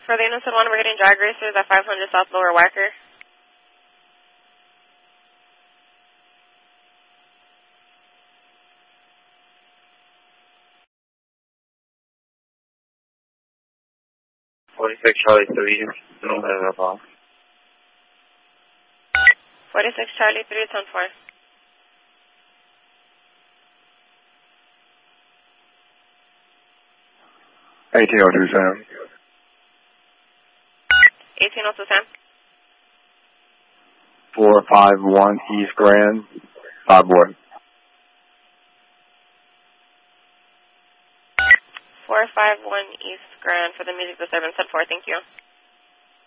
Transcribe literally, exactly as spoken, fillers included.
For the Innocent One, we're getting drag racers at five hundred South Lower Wacker. forty-six Charlie three, no matter at all. forty-six Charlie three, ten four. eighteen oh two Sam. eighteen oh two Sam. four five one East Grand, five boy. four five one East Grand for the music disturbance at four, thank you.